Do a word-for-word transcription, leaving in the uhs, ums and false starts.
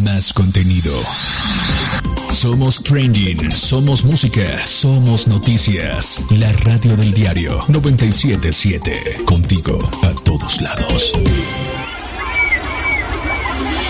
más contenido. Somos trending, somos música, somos noticias. La radio del diario noventa y siete punto siete. Contigo